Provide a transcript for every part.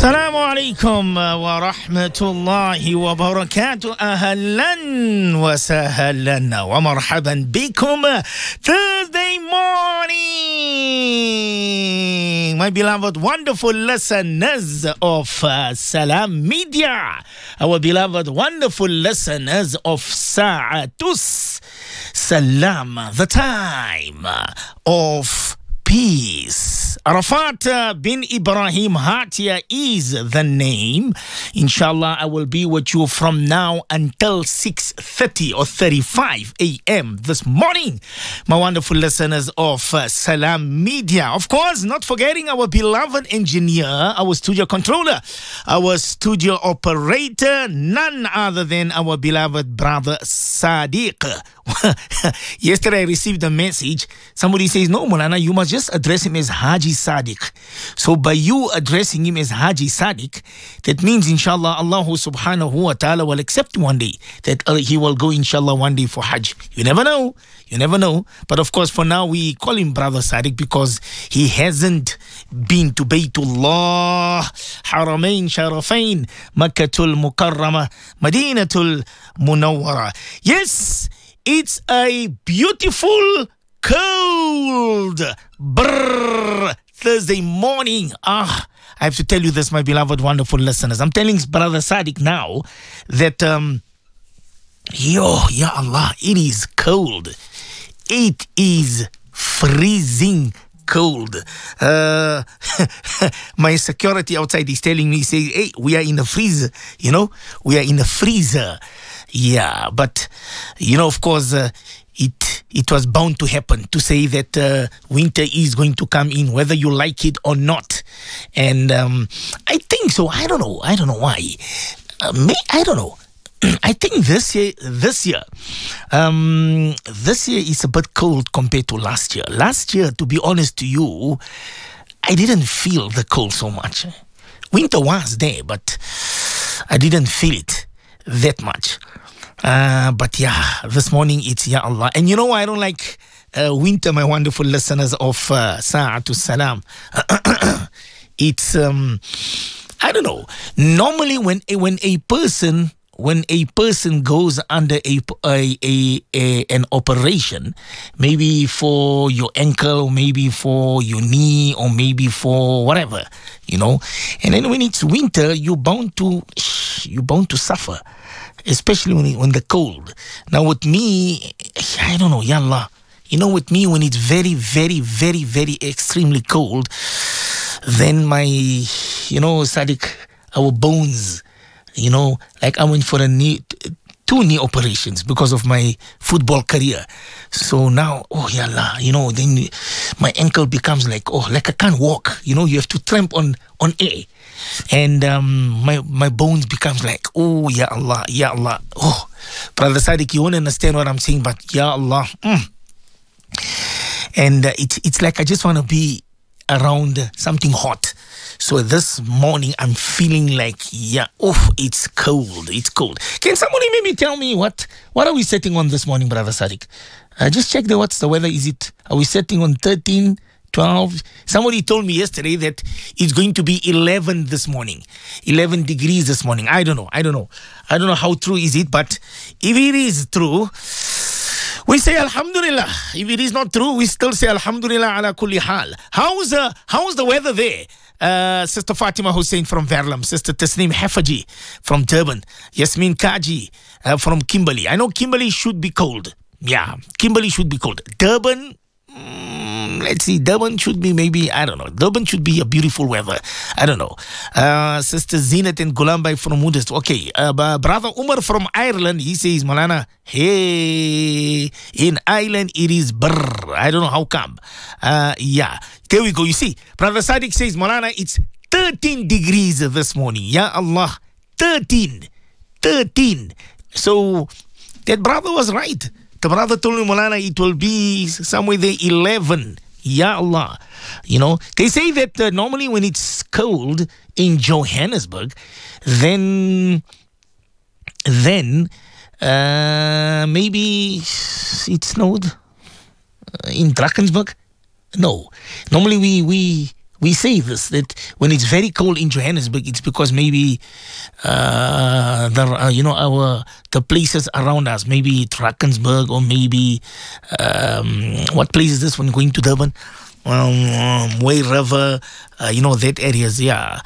السلام عليكم ورحمة الله وبركاته. أهلا وسهلا ومرحبا بكم. Thursday morning, my beloved wonderful listeners of Salam Media, our beloved wonderful listeners of Sa'atus Salam, the time of peace. Arafat bin Ibrahim Hatia is the name. Inshallah, I will be with you from now until 6:30 or 35 a.m. this morning, my wonderful listeners of Salam Media. Of course, not forgetting our beloved engineer, our studio controller, our studio operator, none other than our beloved brother Sadiq. Yesterday I received a message. Somebody says, no, Mulana, you must just address him as Haji Sadiq. So by you addressing him as Haji Sadiq, that means inshallah Allah subhanahu wa ta'ala will accept one day that he will go inshallah one day for Hajj. You never know. You never know. But of course for now we call him brother Sadiq because he hasn't been to Baytullah, Haramain Sharafain, Makkatul Mukarramah, Madinatul Munawwara. Yes, it's a beautiful, cold, Thursday morning. I have to tell you this, my beloved, wonderful listeners. I'm telling Brother Sadiq now that, ya Allah, it is cold. It is freezing cold. My security outside is telling me, say, hey, we are in the freezer. You know, we are in the freezer. Yeah, but, you know, of course, it was bound to happen, to say that winter is going to come in, whether you like it or not. And I think so. I don't know why. I don't know. I think this year is a bit cold compared to last year. Last year, to be honest to you, I didn't feel the cold so much. Winter was there, but I didn't feel it that much. But yeah, this morning it's Ya Allah. And you know why I don't like winter, my wonderful listeners of Sa'atus Salam? It's, I don't know. Normally when a person goes under an operation, maybe for your ankle, or maybe for your knee, or maybe for whatever, you know, and then when it's winter, you're bound to suffer, especially when the cold. Now with me, I don't know, yallah, you know, with me, when it's very, very, very, very extremely cold, then my, you know, Sadiq, our bones, you know, like I went for two knee operations because of my football career. So now, oh yallah, you know, then my ankle becomes like I can't walk. You know, you have to tramp on air. And my bones becomes like, oh ya Allah, ya Allah. Oh, Brother Sadiq, you won't understand what I'm saying, but ya Allah. And it's like I just want to be around something hot. So this morning I'm feeling like, it's cold. It's cold. Can somebody maybe tell me what are we setting on this morning, Brother Sadiq? Just check what's the weather. Are we setting on 13, 12? Somebody told me yesterday that it's going to be 11 this morning. 11 degrees this morning. I don't know. I don't know how true is it, but if it is true, we say Alhamdulillah. If it is not true, we still say Alhamdulillah ala kulli hal. How's the weather there? Sister Fatima Hussein from Verlam, Sister Tasneem Hafaji from Durban, Yasmin Kaji from Kimberley. I know Kimberley should be cold. Yeah, Kimberley should be cold. Durban, let's see, Durban should be maybe, I don't know. Durban should be a beautiful weather. I don't know. Sister Zinat and Gulambai from Moodist. Okay. Brother Umar from Ireland, he says, Malana, hey, in Ireland it is brr. I don't know how come. Yeah. There we go. You see, Brother Sadiq says, Malana, it's 13 degrees this morning. Ya Allah. 13. So that brother was right. The brother told me, Malana, it will be somewhere there 11. Ya Allah. You know, they say that normally when it's cold in Johannesburg, then maybe it snowed in Drakensberg. No, normally we we say this, that when it's very cold in Johannesburg, it's because maybe the places around us, maybe Drakensberg, or maybe what place is this when going to Durban? Way River, that areas, yeah.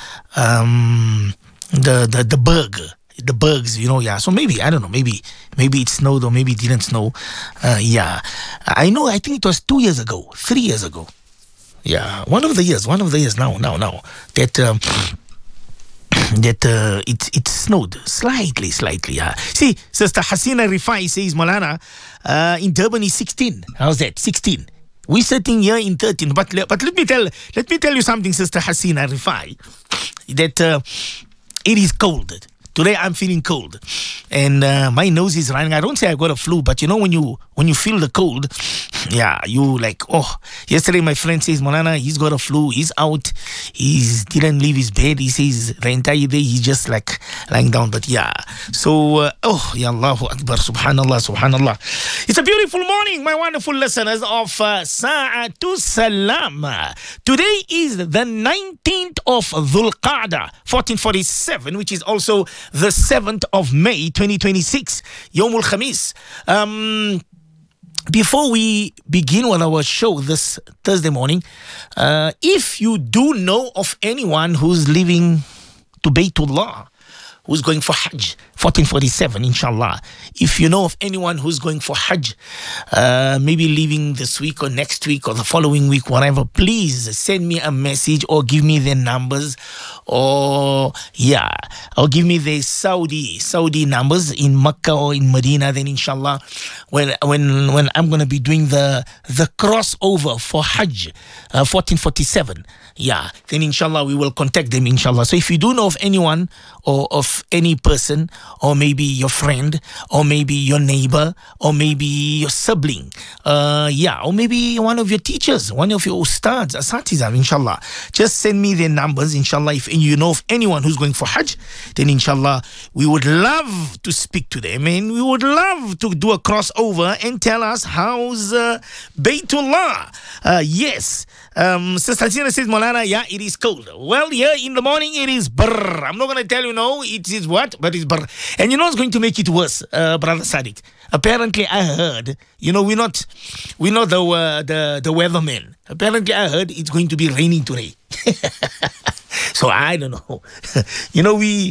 The berg. The bergs, so maybe, I don't know, maybe it snowed or maybe it didn't snow. I think it was 2 years ago, 3 years ago. Yeah, one of the years now, that it snowed slightly, yeah. See, Sister Hasina Rifai says, Malana, in Durban is 16. How's that? 16. We're sitting here in 13. But let me tell you something, Sister Hasina Rifai, that it is cold. Today I'm feeling cold, and my nose is running. I don't say I got a flu, but when you feel the cold, yeah, you like, oh. Yesterday my friend says, Molana, he's got a flu. He's out. He didn't leave his bed. He says the entire day he's just like lying down. But yeah, so Ya Allahu Akbar, Subhanallah. It's a beautiful morning, my wonderful listeners of Sa'atu Salam. Today is the 19th of Dhul Qa'dah, 1447, which is also the 7th of May 2026, Yawmul Khamis. Before we begin with our show this Thursday morning, if you do know of anyone who's leaving to Baytullah, who's going for Hajj, 1447, inshallah. If you know of anyone who's going for Hajj, maybe leaving this week or next week or the following week, whatever, please send me a message or give me their numbers, or give me the Saudi numbers in Mecca or in Medina. Then inshallah, when I'm going to be doing the crossover for Hajj, 1447, then inshallah we will contact them, inshallah. So if you do know of anyone or of any person, or maybe your friend, or maybe your neighbor, or maybe your sibling, or maybe one of your teachers, one of your ustads, asatizah, inshallah, just send me their numbers, inshallah. If you know of anyone who's going for Hajj, then inshallah we would love to speak to them, and we would love to do a crossover and tell us how's Baytullah. Yes. Sister Hasina says, Molana, it is cold. Well, here in the morning it is brr. I'm not going to tell you no, it is what, but it's brr. And you know what's going to make it worse, Brother Sadiq? Apparently I heard, we're not the weathermen. Apparently I heard it's going to be raining today. So I don't know. We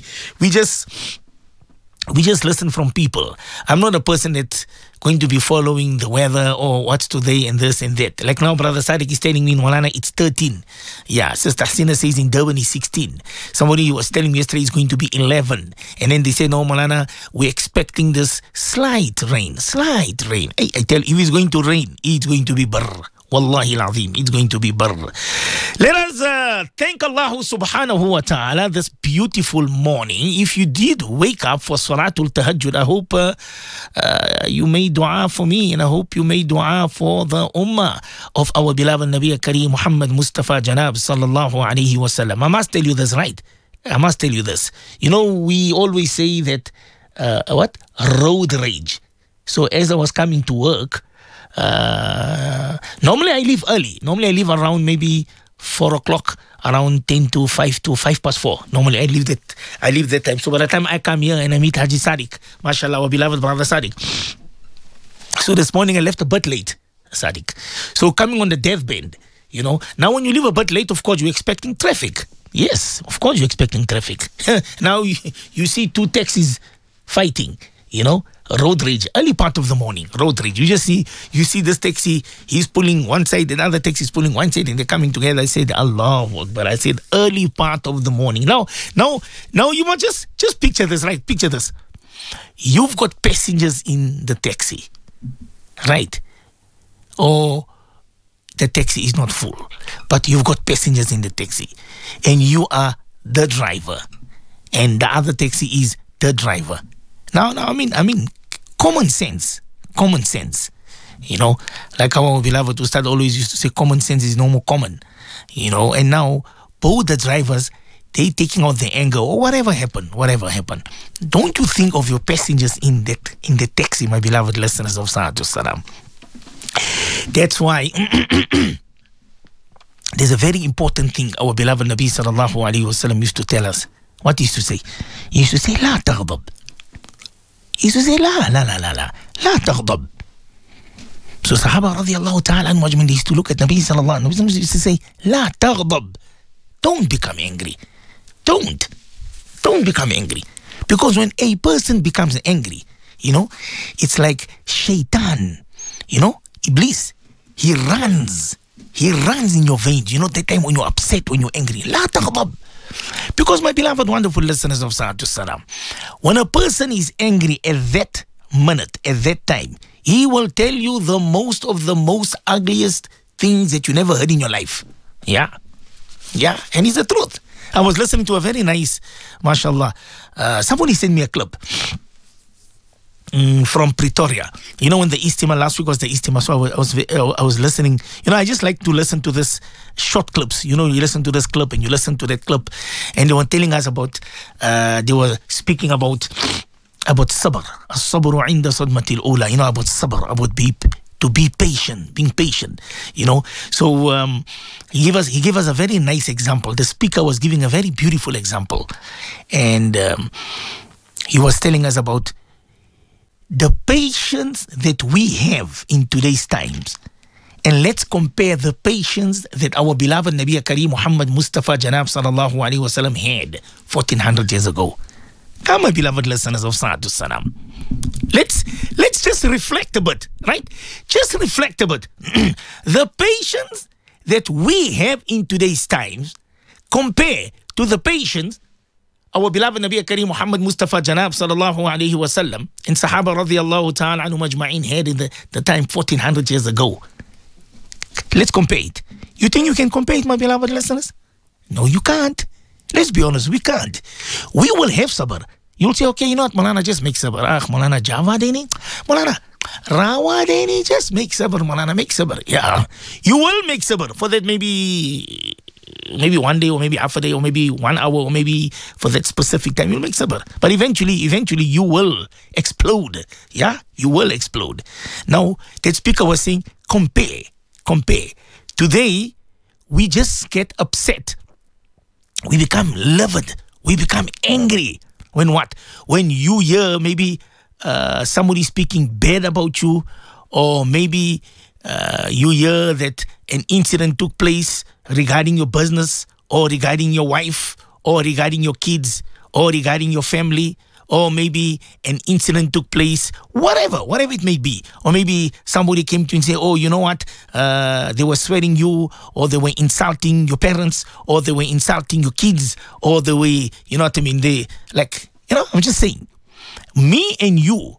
just listen from people. I'm not a person that's going to be following the weather or what's today and this and that. Like now, Brother Sadiq is telling me in Molana it's 13. Yeah, Sister Hasina says in Durban is 16. Somebody was telling me yesterday it's going to be 11. And then they say, no, Molana, we're expecting this slight rain. Hey, I tell you, if it's going to rain, it's going to be brr. Wallahi al-azim, it's going to be barr. Let us thank Allah subhanahu wa ta'ala this beautiful morning. If you did wake up for Salatul Tahajjud, I hope you made dua for me, and I hope you made dua for the ummah of our beloved Nabi Kareem Muhammad Mustafa Janab sallallahu alayhi wa sallam. I must tell you this, right? I must tell you this. We always say that, road rage. So as I was coming to work, normally I leave early. Normally I leave around maybe 4 o'clock, around 10 to 5 past 4. Normally I leave that time. So by the time I come here and I meet Haji Sadiq, mashallah, our beloved brother Sadiq. So this morning I left a bit late, Sadiq. So coming on the death bend, now when you leave a bit late, of course you're expecting traffic. Yes, of course you're expecting traffic. Now you see 2 taxis fighting, road rage, early part of the morning, road rage. You see this taxi, he's pulling one side, the other taxi is pulling one side, and they're coming together. I said, Allahu Akbar. I said, early part of the morning. Now you must just picture this, right? Picture this. You've got passengers in the taxi, right? Or the taxi is not full, but you've got passengers in the taxi, and you are the driver, and the other taxi is the driver. Now, I mean, common sense, like our beloved Ustad always used to say, common sense is no more common, and now both the drivers, they taking out the anger or whatever happened. Don't you think of your passengers in the taxi, my beloved listeners of Sa'atu Salam? That's why there's a very important thing our beloved Nabi sallallahu alayhi wasallam used to tell us. What he used to say? He used to say, لا تغضب. He used to say, لا تغضب. So Sahaba radiallahu ta'ala anhum ajmain, they used to look at Nabi sallallahu alayhi wasallam, used to say, لا تغضب. Don't become angry. Don't become angry. Because when a person becomes angry, it's like shaitan, Iblis, he runs in your veins. That time when you're upset, when you're angry, لا تغضب. Because my beloved wonderful listeners of Sa'atul Salam, when a person is angry at that minute, at that time, he will tell you the most ugliest things that you never heard in your life. Yeah, and it's the truth. I was listening to a very nice, mashallah, somebody sent me a clip from Pretoria. When the Istima, last week was the Istima, so I was listening. I just like to listen to this short clips. You listen to this clip and you listen to that clip, and they were telling us about, they were speaking about sabr. As-sabru inda sadmatil ula. About sabr, about to be patient, being patient. So he gave us a very nice example. The speaker was giving a very beautiful example, and he was telling us about the patience that we have in today's times, and let's compare the patience that our beloved Nabi Kareem Muhammad Mustafa Janab sallallahu alaihi wasallam had 1400 years ago. Come, my beloved listeners of Sa'atul Salam, let's just reflect a bit, right? Just reflect a bit. The patience that we have in today's times compare to the patience our beloved Nabi Kareem Muhammad Mustafa Janab sallallahu alayhi wasallam and Sahaba radiallahu ta'ala anhum ajma'in had in the time 1400 years ago. Let's compare it. You think you can compare it, my beloved listeners? No, you can't. Let's be honest, we can't. We will have sabr. You'll say, okay, Malana, just make sabr. Malana, Java deni. Malana, Rawa deni, just make sabr. Malana, make sabr. Yeah, you will make sabr. For that maybe 1 day, or maybe half a day, or maybe 1 hour, or maybe for that specific time, you'll make sabr. But eventually you will explode. Yeah, you will explode. Now, that speaker was saying, compare. Today, we just get upset. We become livid. We become angry. When what? When you hear maybe somebody speaking bad about you, or maybe you hear that an incident took place regarding your business, or regarding your wife, or regarding your kids, or regarding your family, or maybe an incident took place, whatever it may be. Or maybe somebody came to you and say, oh, you know what, they were swearing you, or they were insulting your parents, or they were insulting your kids, or they were, you know what I mean, I'm just saying, me and you,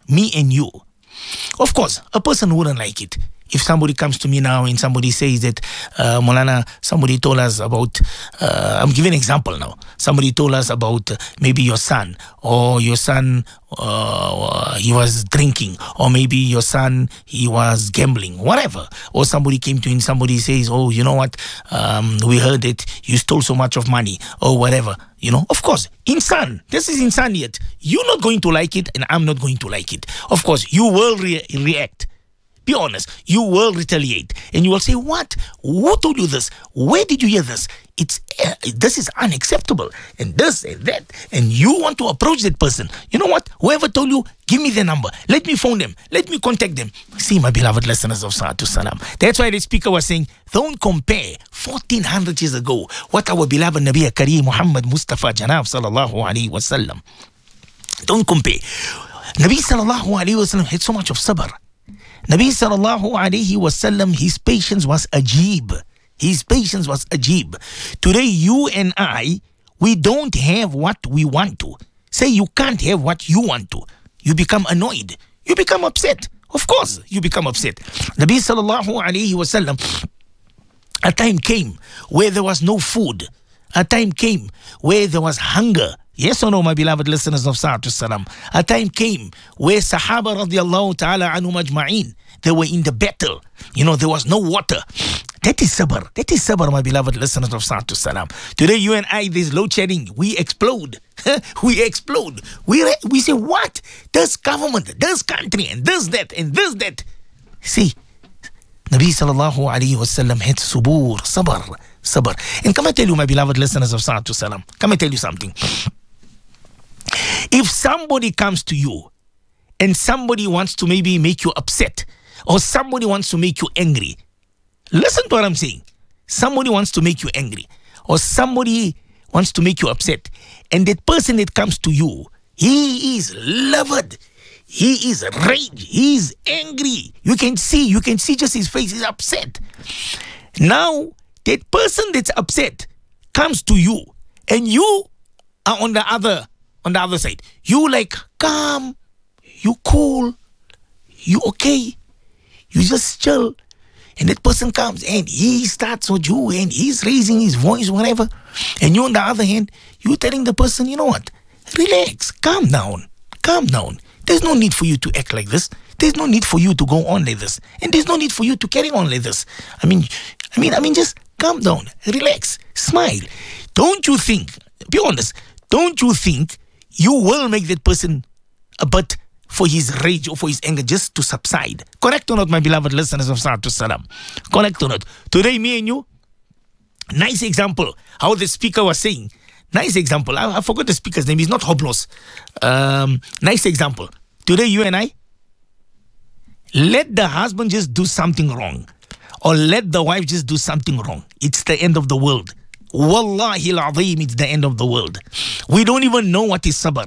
of course, a person wouldn't like it. If somebody comes to me now and somebody says that, Molana, somebody told us about, I'm giving an example now. Somebody told us about maybe your son, or your son, he was drinking, or maybe your son, he was gambling, whatever. Or somebody came to you and somebody says, oh, you know what, we heard that you stole so much of money, or whatever. Of course, this is insaniyat. You're not going to like it, and I'm not going to like it. Of course, you will react. Be honest, you will retaliate, and you will say, what? Who told you this? Where did you hear this? This is unacceptable, and this and that, and you want to approach that person. You know what? Whoever told you, give me their number. Let me phone them. Let me contact them. See, my beloved listeners of Sa'atul Salam. That's why the speaker was saying, don't compare 1400 years ago what our beloved Nabi Kareem Muhammad Mustafa Janab sallallahu alayhi wasallam. Don't compare. Nabi sallallahu alayhi wasallam had so much of sabr. Nabi sallallahu alayhi wasallam, his patience was ajib. Today, you and I, we don't have what we want to. Say you can't have what you want to. You become annoyed. You become upset. Of course, you become upset. Nabi sallallahu alayhi wasallam, a time came where there was no food. A time came where there was hunger. Yes or no, my beloved listeners of Sa'atul Salam? A time came where Sahaba radiallahu ta'ala anhum ajma'in, they were in the battle. There was no water. That is sabr, my beloved listeners of Sa'atul Salam. Today, you and I, there's load shedding. We explode. We explode. We say, what? This government, this country, and this, that, and this, that. See, Nabi sallallahu alayhi wasallam had subur, sabr. And come I tell you, my beloved listeners of Salatu Salam, come I tell you something. If somebody comes to you and somebody wants to maybe make you upset, or somebody wants to make you angry, listen to what I'm saying. Somebody wants to make you angry, or somebody wants to make you upset, and that person that comes to you, he is livid, he is rage, he is angry. You can see just his face is upset. Now, that person that's upset comes to you, and you are on the other side. You like calm, you cool, you okay, you just chill. And that person comes and he starts with you and he's raising his voice, whatever. And you on the other hand, you telling the person, you know what? Relax, calm down. There's no need for you to act like this. There's no need for you to go on like this. And there's no need for you to carry on like this. I mean, just calm down, relax, smile. Don't you think, be honest, don't you think you will make that person a butt for his rage or for his anger just to subside? Correct or not, my beloved listeners of Salatu Salam? Correct or not? Today, me and you, nice example, how the speaker was saying. Nice example. I forgot the speaker's name. He's not Hoblos. Nice example. Today, you and I, let the husband just do something wrong, or let the wife just do something wrong. It's the end of the world. Wallahi al-azim, it's the end of the world. We don't even know what is sabr.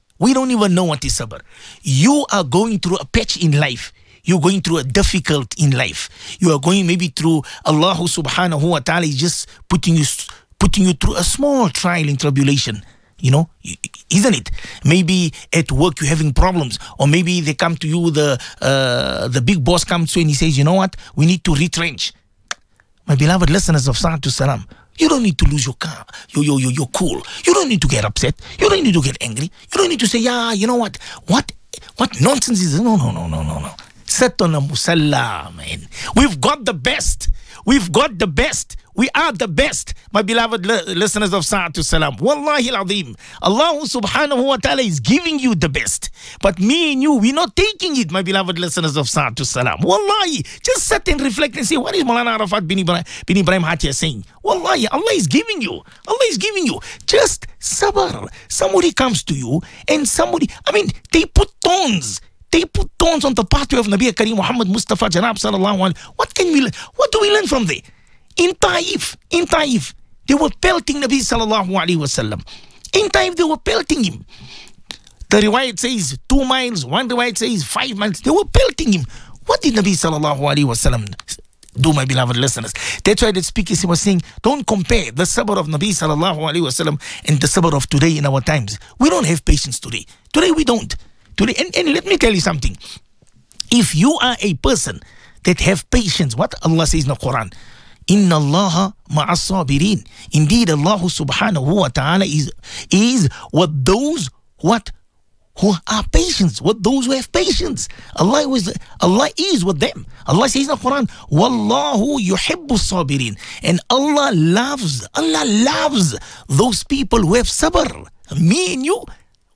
You are going through a patch in life. You're going through a difficult in life. You are going maybe through Allah subhanahu wa ta'ala is just putting you through a small trial and tribulation. You know, isn't it? Maybe at work you're having problems, or maybe they come to you, the big boss comes to you and he says, you know what, we need to retrench. My beloved listeners of Salatu Salam, you don't need to lose your cool. You don't need to get upset. You don't need to get angry. You don't need to say, yeah, you know what nonsense is this? No. Sit on a musalla, man. We've got the best. We are the best, my beloved listeners of Salatu Salam. Wallahi al-azim. Allah subhanahu wa ta'ala is giving you the best. But me and you, we're not taking it, my beloved listeners of Salatu Salam. Wallahi, just sit and reflect and say, what is Maulana Arafat bin Ibrahim Hatia saying? Wallahi, Allah is giving you. Just sabr. Somebody comes to you and they put thorns. On the pathway of Nabi Kareem Muhammad Mustafa Janab sallallahu alaihi. What do we learn from there? In Taif, they were pelting Nabi sallallahu alaihi wasallam. In Taif, they were pelting him. The riwayat says 2 miles, one riwayat says 5 miles. They were pelting him. What did Nabi sallallahu alaihi wasallam do, my beloved listeners? That's why the speaker was saying, don't compare the sabr of Nabi sallallahu alaihi wasallam and the sabr of today in our times. We don't have patience today. Today we don't. And let me tell you something. If you are a person that have patience, what Allah says in the Quran, Inna Allah ma'as sabirin. Indeed, Allah subhanahu wa ta'ala is with those who are patient, with those who have patience. Allah is with them. Allah says in the Quran, Wallahu yuhibbu sabirin. And Allah loves those people who have sabr. Me and you.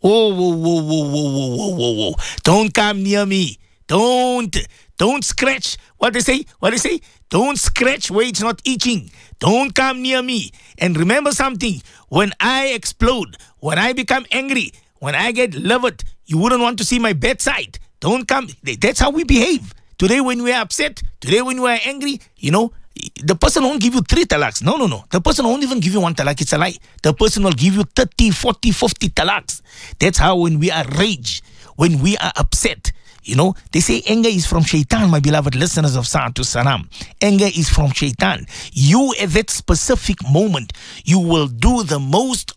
Whoa. Don't come near me. Don't scratch. What they say? Don't scratch where it's not itching. Don't come near me. And remember something. When I explode, when I become angry, when I get livid, you wouldn't want to see my bedside. Don't come. That's how we behave. Today when we are upset, today when we are angry, the person won't give you 3 talaks. No. The person won't even give you 1 talak. It's a lie. The person will give you 30, 40, 50 talaks. That's how when we are rage, when we are upset, they say anger is from shaitan, my beloved listeners of Salatu Salam. Anger is from shaitan. You at that specific moment, you will do the most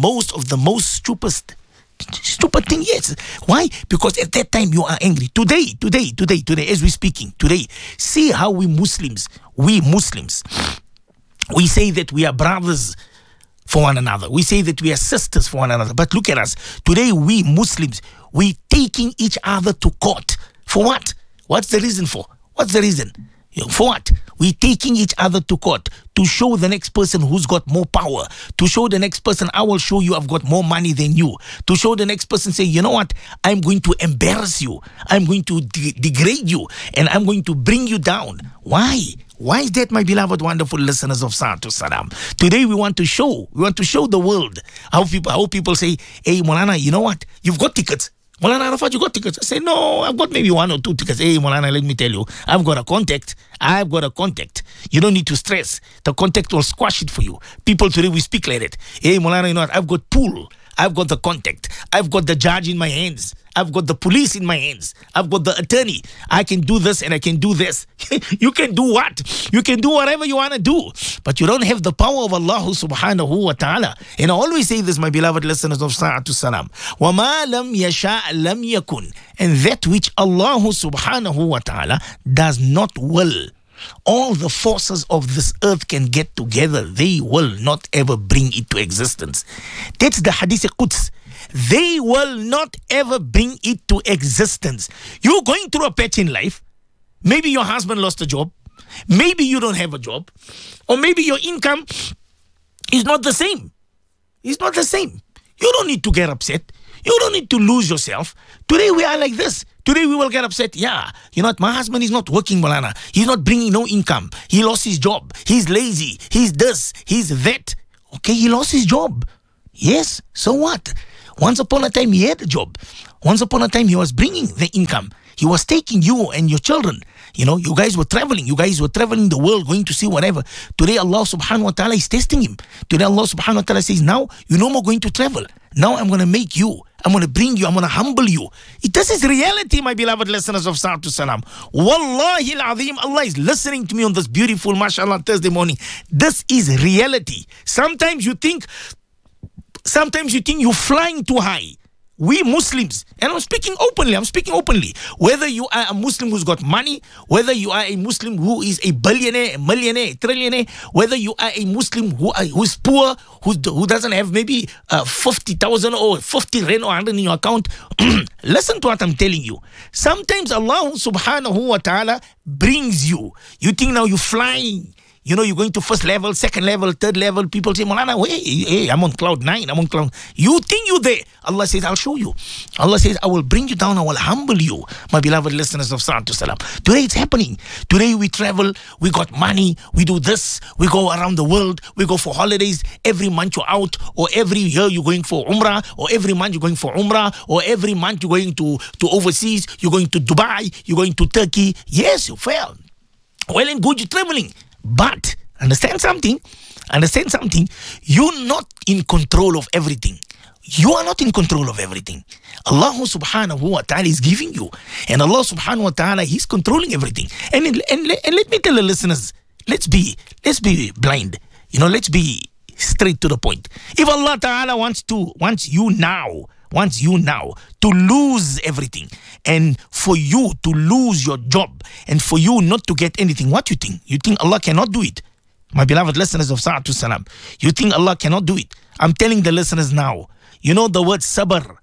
stupid thing, yes. Why? Because at that time you are angry. Today, as we're speaking, see how we Muslims, we say that we are brothers for one another. We say that we are sisters for one another. But look at us. Today, we Muslims, we taking each other to court. For what? What's the reason for? For what? We're taking each other to court to show the next person who's got more power, to show the next person, I will show you I've got more money than you, to show the next person, say, you know what, I'm going to embarrass you, I'm going to degrade you, and I'm going to bring you down. Why? Why is that, my beloved, wonderful listeners of Sa'atu Salam? Today we want to show the world how people say, hey, Maulana, you know what, you've got tickets. Maulana Arafat, you got tickets? I say, no, I've got maybe 1 or 2 tickets. Hey, Maulana, let me tell you, I've got a contact. You don't need to stress. The contact will squash it for you. People today, we speak like that. Hey, Maulana, you know what? I've got pool. I've got the contact. I've got the judge in my hands. I've got the police in my hands. I've got the attorney. I can do this and I can do this. You can do what? You can do whatever you want to do. But you don't have the power of Allah subhanahu wa ta'ala. And I always say this, my beloved listeners of Sa'atu Salam. وَمَا لَمْ يَشَاء لَمْ يَكُنْ. And that which Allah subhanahu wa ta'ala does not will, all the forces of this earth can get together, they will not ever bring it to existence. That's the Hadith Quds. They will not ever bring it to existence. You're going through a patch in life. Maybe your husband lost a job. Maybe you don't have a job. Or maybe your income is not the same. It's not the same. You don't need to get upset. You don't need to lose yourself. Today we are like this. Today we will get upset. Yeah, you know what? My husband is not working, Maulana. He's not bringing no income. He lost his job. He's lazy. He's this. He's that. Okay, he lost his job. Yes, so what? Once upon a time he had a job. Once upon a time he was bringing the income. He was taking you and your children. You know, you guys were traveling. You guys were traveling the world, going to see whatever. Today Allah subhanahu wa ta'ala is testing him. Today Allah subhanahu wa ta'ala says, now you're no more going to travel. Now I'm going to make you. I'm going to bring you. I'm going to humble you. This is reality, my beloved listeners of Sa'atu Salam. Wallahi al-Azim, Allah is listening to me on this beautiful, mashallah, Thursday morning. This is reality. Sometimes you think you're flying too high. We Muslims, and I'm speaking openly, whether you are a Muslim who's got money, whether you are a Muslim who is a billionaire, a millionaire, a trillionaire, whether you are a Muslim who's poor, who doesn't have maybe 50,000 or 50 rand or 100 in your account, listen to what I'm telling you. Sometimes Allah subhanahu wa ta'ala brings you. You think now you're flying. You know, you're going to first level, second level, third level. People say, Maulana, hey, I'm on cloud 9. I'm on cloud. You think you're there. Allah says, I'll show you. Allah says, I will bring you down. I will humble you. My beloved listeners of Sa'atu Salam. Today it's happening. Today we travel. We got money. We do this. We go around the world. We go for holidays. Every month you're out. Or every year you're going for Umrah. Or every month you're going for Umrah. Or every month you're going to overseas. You're going to Dubai. You're going to Turkey. Yes, you fail. Well and good, you're traveling. But understand something. You're not in control of everything. You are not in control of everything. Allah subhanahu wa ta'ala is giving you. And Allah subhanahu wa ta'ala, He's controlling everything. And let me tell the listeners, let's be blind. You know, let's be straight to the point. If Allah ta'ala wants you now to lose everything, and for you to lose your job, and for you not to get anything, what you think? You think Allah cannot do it? My beloved listeners of Sa'atu Salam, you think Allah cannot do it? I'm telling the listeners now, you know the word sabr,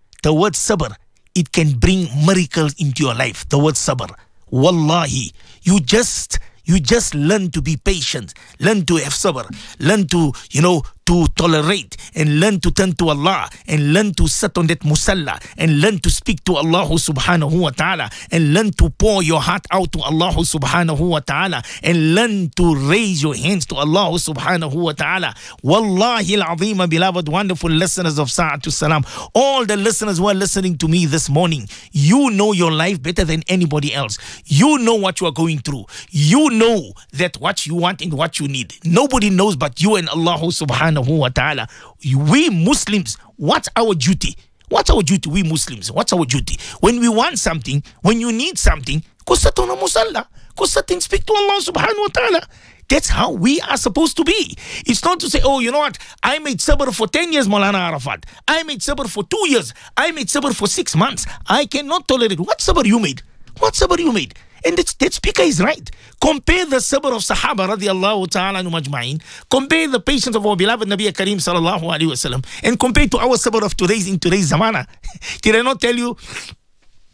it can bring miracles into your life. The word sabr, wallahi, you just learn to be patient, learn to have sabr, learn to, to tolerate, and learn to turn to Allah, and learn to sit on that musalla, and learn to speak to Allah subhanahu wa ta'ala, and learn to pour your heart out to Allah subhanahu wa ta'ala, and learn to raise your hands to Allah subhanahu wa ta'ala. Wallahi al-azim, beloved, wonderful listeners of Sa'atu Salam, all the listeners who are listening to me this morning, you know your life better than anybody else. You know what you are going through. You know that what you want and what you need. Nobody knows but you and Allah subhanahu wa ta'ala. We Muslims, what's our duty? We Muslims, what's our duty? When we want something, when you need something, go sit on a musalla, go sit and speak to Allah subhanahu wa ta'ala. That's how we are supposed to be. It's not to say, oh, you know what? I made sabr for 10 years, Maulana Arafat. I made sabr for 2 years. I made sabr for 6 months. I cannot tolerate. What sabr you made? And that speaker is right. Compare the sabr of Sahaba radiallahu ta'ala anhum ajma'in. Compare the patience of our beloved Nabi Kareem sallallahu alayhi wa sallam. And compare to our sabr of in today's zamana. Did I not tell you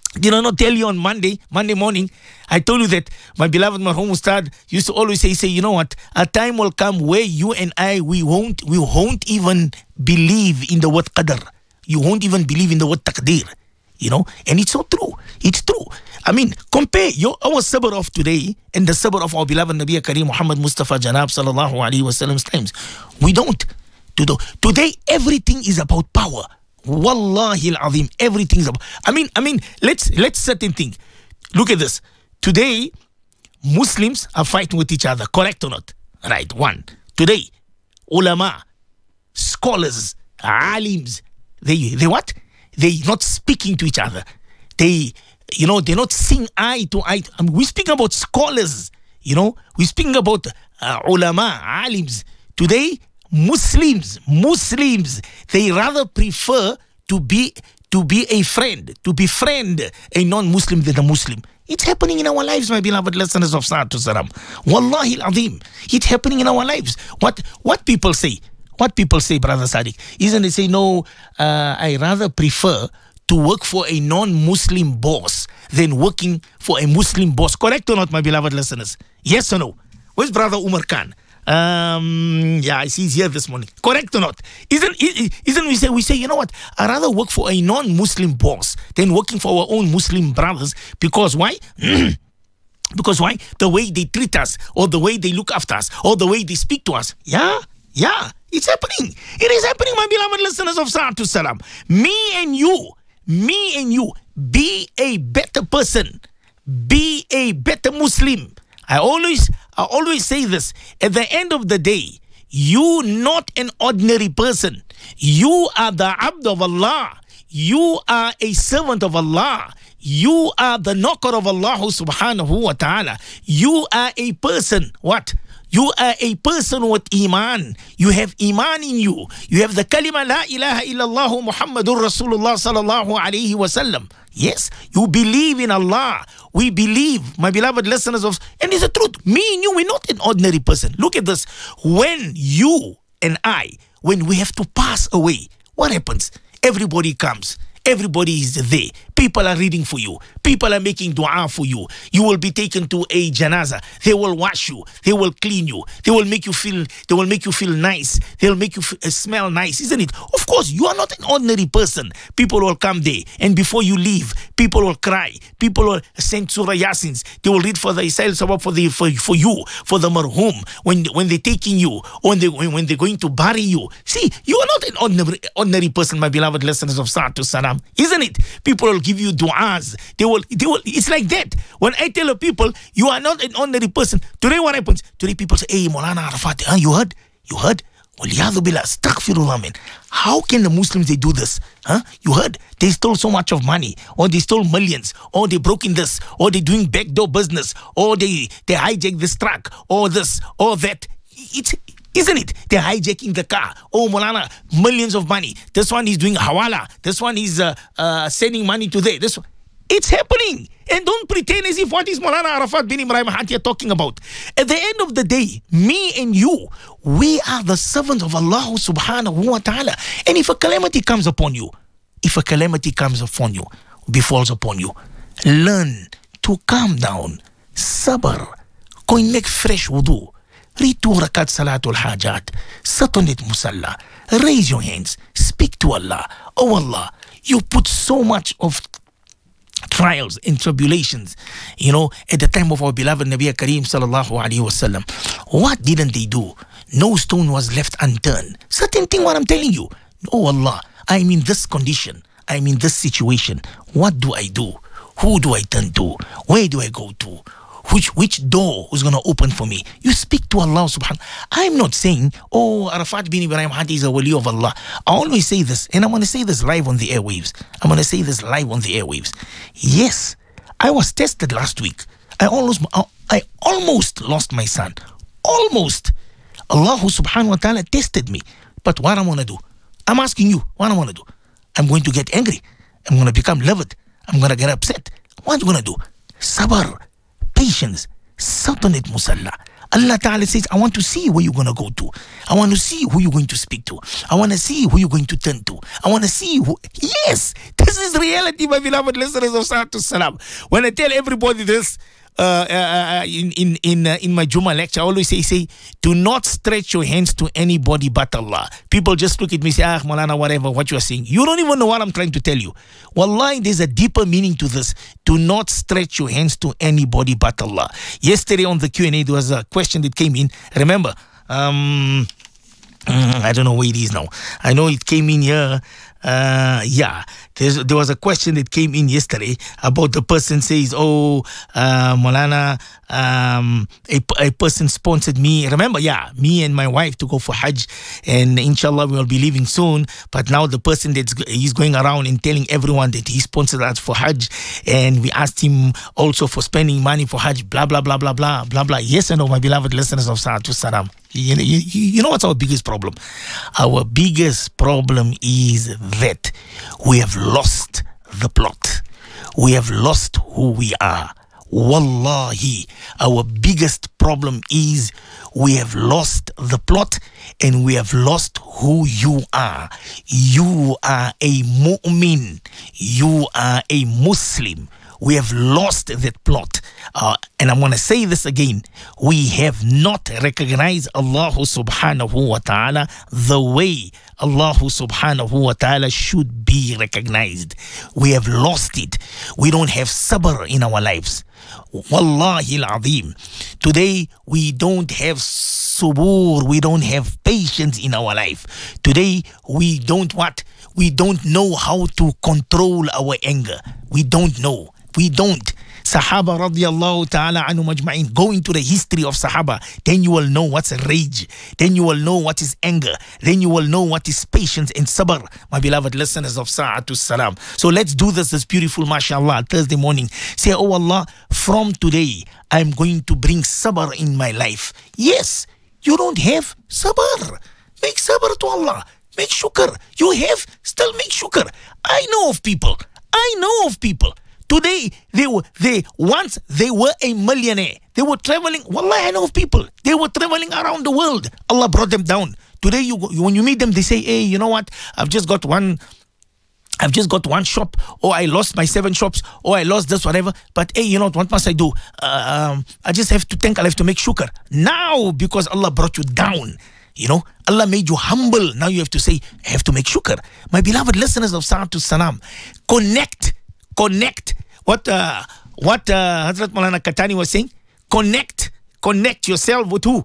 Did I not tell you on Monday morning? I told you that my beloved Marhum Ustad used to always say, you know what? A time will come where you and I, we won't even believe in the word qadr. You won't even believe in the word taqdeer. You know, and it's so true. It's true. I mean, compare our sabr of today and the sabr of our beloved Nabi Kareem Muhammad Mustafa Janab Sallallahu Alaihi Wasallam's times. We don't. Today, everything is about power. Wallahi al-azim, everything is about. I mean, let's certain thing. Look at this. Today, Muslims are fighting with each other. Correct or not? Right. One. Today, ulama, scholars, alims, they what? They're not speaking to each other. They're not seeing eye to eye. I mean, we're speaking about scholars. We're speaking about ulama, alims. Today, Muslims, they rather prefer to be a friend, to befriend a non-Muslim than a Muslim. It's happening in our lives, my beloved listeners of Sa'at Salam. Wallahi al-azim. It's happening in our lives. What people say, Brother Sadiq, isn't they say, no, I rather prefer to work for a non-Muslim boss than working for a Muslim boss. Correct or not, my beloved listeners? Yes or no? Where's Brother Umar Khan? I see he's here this morning. Correct or not? Isn't we say, you know what? I'd rather work for a non-Muslim boss than working for our own Muslim brothers. Because why? Because why? The way they treat us, or the way they look after us, or the way they speak to us. Yeah. It's happening. It is happening, my beloved listeners of Sa'atu Salam. Me and you, be a better person. Be a better Muslim. I always say this. At the end of the day, you not an ordinary person. You are the abd of Allah. You are a servant of Allah. You are the knocker of Allah subhanahu wa ta'ala. You are a person. What? You are a person with iman. You have iman in you. You have the kalima la ilaha illallah Muhammadur Rasulullah sallallahu alayhi wa sallam. Yes, you believe in Allah. We believe, my beloved listeners of, and it's the truth. Me and you, we're not an ordinary person. Look at this. When you and I, when we have to pass away, what happens? Everybody comes. Everybody is there. People are reading for you. People are making dua for you. You will be taken to a janaza. They will wash you. They will clean you. They will make you feel nice. They'll make you smell nice, isn't it? Of course, you are not an ordinary person. People will come there, and before you leave, people will cry. People will send Surah Yasins. They will read for the Isail Sabab for you, for the marhum, when they're taking you, or when they're going to bury you. See, you are not an ordinary person, my beloved listeners of Sa'atu Salam. Isn't it? People will give you du'as. They will. It's like that. When I tell people, you are not an ordinary person. Today what happens? Today people say, hey, Maulana Arafat, you heard? Waliyadu billah, astaghfirullah, man. How can the Muslims, they do this? You heard? They stole so much of money, or they stole millions, or they broke in this, or they doing backdoor business, or they hijacked this truck, or this, or that. Isn't it? They're hijacking the car. Oh, Maulana, millions of money. This one is doing hawala. This one is sending money to there. This one. It's happening. And don't pretend as if what is Maulana Arafat bin Ibrahim Hatia talking about. At the end of the day, me and you, we are the servants of Allah subhanahu wa ta'ala. And if a calamity comes upon you, befalls upon you, learn to calm down, sabr, go and make fresh wudu. Read 2 rakat salatul hajat, sit on it musalla, raise your hands, speak to Allah. Oh Allah, you put so much of trials and tribulations, at the time of our beloved Nabi Kareem sallallahu alaihi wasallam. What didn't they do? No stone was left unturned. Certain thing what I'm telling you. Oh Allah, I'm in this condition, I'm in this situation. What do I do? Who do I turn to? Where do I go to? Which door is going to open for me? You speak to Allah subhanahu. I'm not saying, oh, Arafat bin Ibrahim Hadi is a wali of Allah. I always say this, and I'm going to say this live on the airwaves. Yes, I was tested last week. I almost lost my son. Almost. Allah subhanahu wa ta'ala tested me. But what I'm going to do? I'm asking you, what I'm going to do? I'm going to get angry. I'm going to become livid. I'm going to get upset. What am I going to do? Sabr. Patience, sit on it musalla. Allah Ta'ala says, I want to see where you're going to go to. I want to see who you're going to speak to. I want to see who you're going to turn to. I want to see who. Yes, this is reality, my beloved listeners of Salatu Salam. When I tell everybody this, in my Juma lecture, I always say, do not stretch your hands to anybody but Allah. People just look at me and say, Maulana, whatever, what you are saying. You don't even know what I'm trying to tell you. Wallahi, there's a deeper meaning to this. Do not stretch your hands to anybody but Allah. Yesterday on the Q&A, there was a question that came in. Remember, I don't know where it is now. I know it came in here. There was a question that came in yesterday about the person says, Maulana, a person sponsored me. Remember, me and my wife to go for Hajj, and inshallah we will be leaving soon. But now the person he's going around and telling everyone that he sponsored us for Hajj, and we asked him also for spending money for Hajj, blah, blah, blah, blah, blah, blah, blah. Yes and no, my beloved listeners of Salatu Salam. You know what's our biggest problem? Our biggest problem is that we have lost the plot. We have lost who we are. Wallahi, our biggest problem is we have lost the plot and we have lost who you are. You are a mu'min. You are a Muslim. We have lost that plot. And I'm going to say this again. We have not recognized Allah subhanahu wa ta'ala the way Allah subhanahu wa ta'ala should be recognized. We have lost it. We don't have sabr in our lives. Wallahi al-azim. Today, we don't have subur. We don't have patience in our life. Today, we don't what? We don't know how to control our anger. We don't know. We don't. Sahaba radiallahu ta'ala anhu majma'in. Go into the history of Sahaba. Then you will know what's rage. Then you will know what is anger. Then you will know what is patience and sabr. My beloved listeners of Sa'atu Salam. So let's do this beautiful, mashallah, Thursday morning. Say, oh Allah, from today, I'm going to bring sabr in my life. Yes, you don't have sabr. Make sabr to Allah. Make shukr. You have, still make shukr. I know of people. Today, once they were a millionaire. They were traveling. Wallahi, I know of people. They were traveling around the world. Allah brought them down. Today, when you meet them, they say, hey, you know what? I've just got one shop, or I lost my 7 shops, or I lost this, whatever. But hey, you know what must I do? I just have to thank Allah, I have to make shukr. Now, because Allah brought you down, you know, Allah made you humble. Now you have to say, I have to make shukr. My beloved listeners of Salatu Salam, connect. What Hazrat Maulana Katani was saying, connect yourself with who?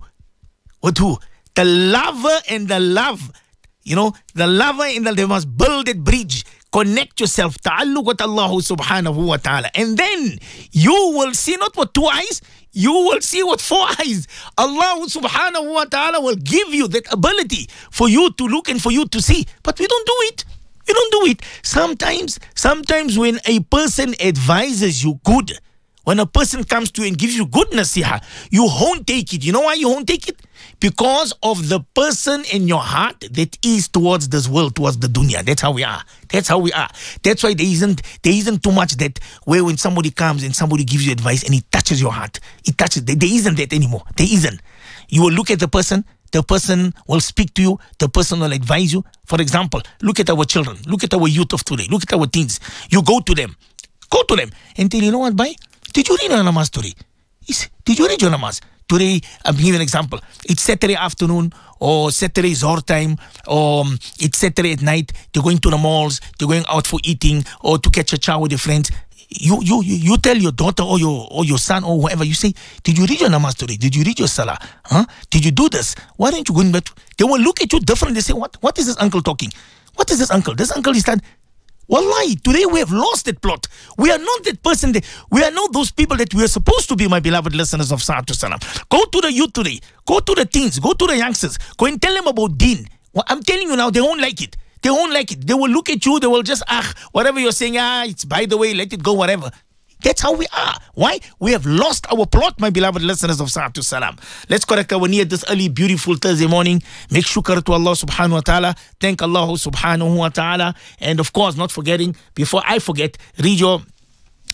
The lover and the love. You know, the lover and they must build that bridge. Connect yourself. Ta'alluq with Allah subhanahu wa ta'ala. And then you will see not with 2 eyes, you will see with 4 eyes. Allah subhanahu wa ta'ala will give you that ability for you to look and for you to see. But we don't do it. You don't do it. Sometimes when a person advises you good, when a person comes to you and gives you good nasiha, you won't take it. You know why you won't take it? Because of the person in your heart that is towards this world, towards the dunya. That's how we are. That's why there isn't too much that where when somebody comes and somebody gives you advice and it touches your heart. There isn't that anymore. There isn't. You will look at the person will speak to you, the person will advise you. For example, look at our children, look at our youth of today, look at our teens. You go to them and tell, you know what, bhai? Did you read your namaz today? Did you read your namaz? Today, I'm giving an example. It's Saturday afternoon or Saturday Zohar time or it's Saturday at night. They're going to the malls, they're going out for eating or to catch a chow with their friends. You tell your daughter or your son or whoever, you say, did you read your namaz today? Did you read your salah? Did you do this? Why don't you go in bed? They will look at you different. They say, what is this uncle talking? What is this uncle? This uncle is that. Wallahi, today we have lost that plot. We are not that person. We are not those people that we are supposed to be, my beloved listeners of Salatu Salam. Go to the youth today. Go to the teens. Go to the youngsters. Go and tell them about deen. Well, I'm telling you now, they won't like it. They won't like it. They will look at you. They will just, whatever you're saying, it's by the way, let it go, whatever. That's how we are. Why? We have lost our plot, my beloved listeners of Salatu Salam. Let's correct our need this early, beautiful Thursday morning. Make shukr to Allah subhanahu wa ta'ala. Thank Allah subhanahu wa ta'ala. And of course, not forgetting, before I forget, read your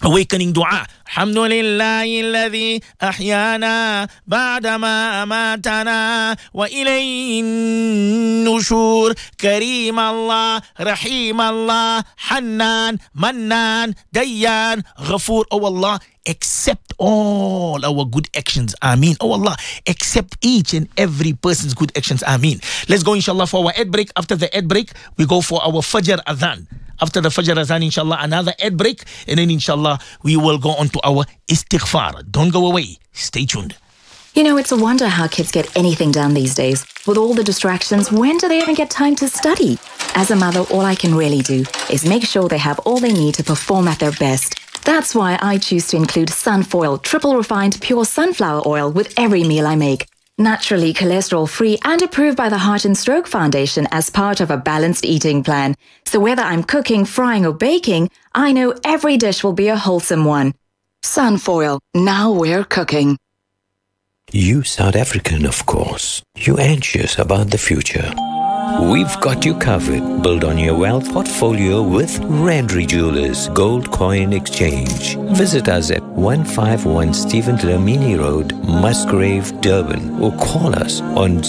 Awakening dua. Alhamdulillahi alladhi ahyana ba'dama amatana wa ilayhin nushur. Kareem Allah, Rahim Allah, Hannan, Mannan, Dayyan, Ghafoor. Oh Allah, accept all our good actions. Ameen. Oh Allah, accept each and every person's good actions. Ameen. Let's go inshallah for our ad break. After the ad break, we go for our Fajr Adhan. After the Fajr Azan, inshallah, another ad break. And then, inshallah, we will go on to our istighfar. Don't go away. Stay tuned. You know, it's a wonder how kids get anything done these days. With all the distractions, when do they even get time to study? As a mother, all I can really do is make sure they have all they need to perform at their best. That's why I choose to include Sunfoil, triple refined pure sunflower oil with every meal I make. Naturally cholesterol-free and approved by the Heart and Stroke Foundation as part of a balanced eating plan. So whether I'm cooking, frying or baking, I know every dish will be a wholesome one. Sunfoil, now we're cooking. You South African, of course. You anxious about the future. We've got you covered. Build on your wealth portfolio with Randry Jewelers Gold Coin Exchange. Visit us at 151 Stephen Dlamini Road, Musgrave, Durban, or call us on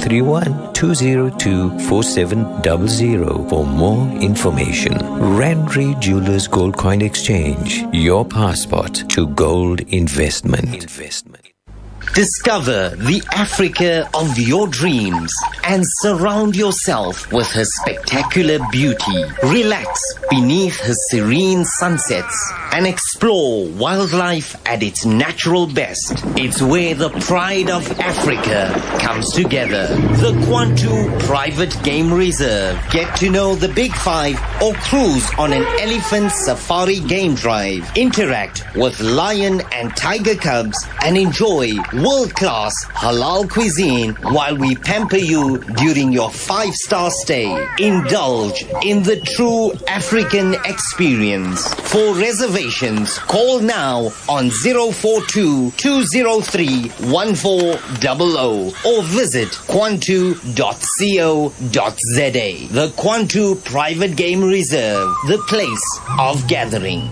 031-202-4700 for more information. Randry Jewelers Gold Coin Exchange, your passport to gold investment. Discover the Africa of your dreams and surround yourself with her spectacular beauty. Relax beneath her serene sunsets and explore wildlife at its natural best. It's where the pride of Africa comes together. The Kwantu Private Game Reserve. Get to know the Big Five or cruise on an elephant safari game drive. Interact with lion and tiger cubs and enjoy world-class halal cuisine while we pamper you during your 5-star stay. Indulge in the true African experience. For reservations, call now on 042-203-1400 or visit kwantu.co.za. The Kwantu Private Game Reserve, the place of gathering.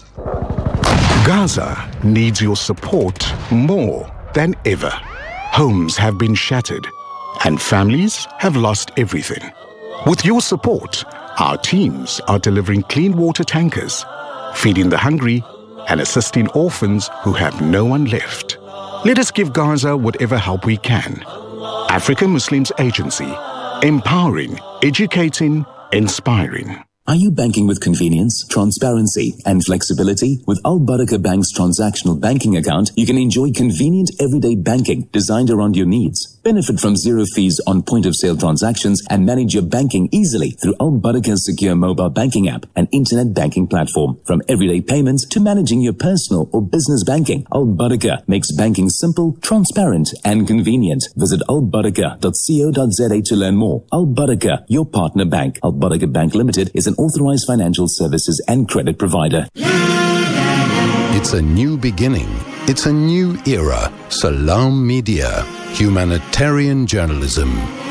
Gaza needs your support more than ever. Homes have been shattered and families have lost everything. With your support, our teams are delivering clean water tankers, feeding the hungry and assisting orphans who have no one left. Let us give Gaza whatever help we can. African Muslims Agency, empowering, educating, inspiring. Are you banking with convenience, transparency, and flexibility? With Al Barakah Bank's transactional banking account, you can enjoy convenient everyday banking designed around your needs. Benefit from zero fees on point-of-sale transactions and manage your banking easily through Al Barakah's secure mobile banking app and internet banking platform. From everyday payments to managing your personal or business banking, Al Barakah makes banking simple, transparent, and convenient. Visit albarakah.co.za to learn more. Al Barakah, your partner bank. Al Barakah Bank Limited is an authorized financial services and credit provider. It's a new beginning. It's a new era. Salam Media, humanitarian journalism.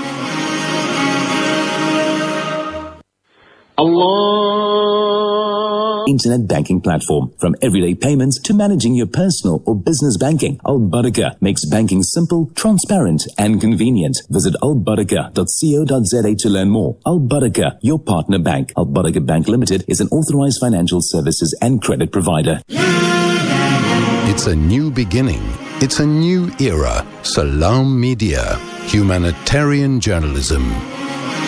Allah. Internet banking platform. From everyday payments to managing your personal or business banking, Al Barakah makes banking simple, transparent, and convenient. Visit albarakah.co.za to learn more. Al Barakah, your partner bank. Al Barakah Bank Limited is an authorized financial services and credit provider. It's a new beginning. It's a new era. Salam Media, humanitarian journalism.